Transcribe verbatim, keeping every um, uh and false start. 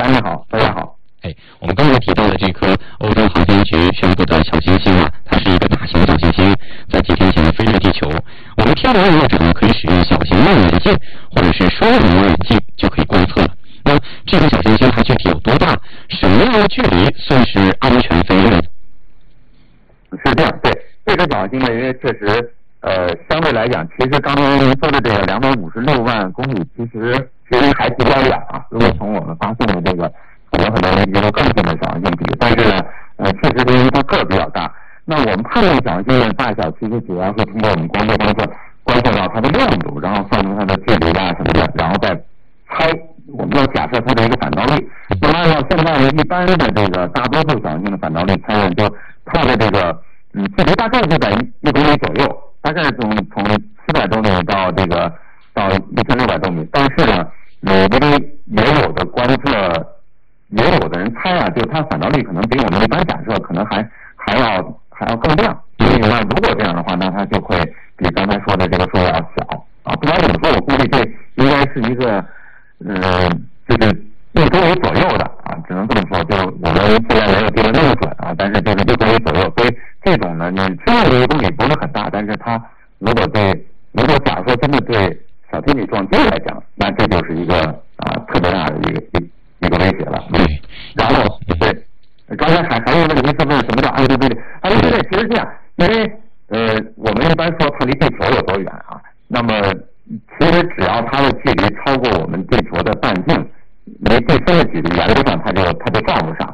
安你好，大家好。 哎，我们刚才提到的这颗欧洲航天局宣布的小行星啊，它是一个大型小行星，在几天前飞越地球。我们天文爱好者呢，可以使用小型望远镜或者是双眼望远镜就可以观测了。那这个小行星它具体有多大？什么样的距离算是安全飞跃？ 是这样，对这个小行星呢，因为确实呃相对来讲，其实刚才您说的这个两百五十六万公里，其实其实还比较远啊。如果从我们发现的这个可能很多人觉得更近的小行星比，但是呢，呃，确实因为它个儿比较大，那我们判断小行星的大小，其实主要是通过我们光学观测观测到它的亮度，然后算出它的距离啊什么的，然后再猜我们要假设它的一个反照率。那么按照现在的一般的这个大多数小行星的反照率猜呢，就它的这个嗯距离大概就在一公里左右，大概从从七百多米到这个到一千六百多米。但是呢，呃，因为也有的观测。也有的人猜啊，就是它反照率可能比我们一般假设可能还还要还要更亮，所以呢，如果这样的话，那它就会比刚才说的这个数要小啊。不管怎么说，我估计这应该是一个呃，就是一公里左右的啊，只能这么说。就我们现在没有定的那么准啊，但是就是一公里左右。所以这种呢，你听上去一公里不是很大，但是它如果对如果假设真的对小天体撞击来讲，那这就是一个啊特别大的一个一。一个威胁了，嗯，然后对，刚才还还有那个问题是问什么叫安全飞跃？安全飞跃其实这样，因为呃，我们一般说它离地球有多远啊？那么其实只要它的距离超过我们地球的半径，离最深的距离，原则上它就它就撞不上。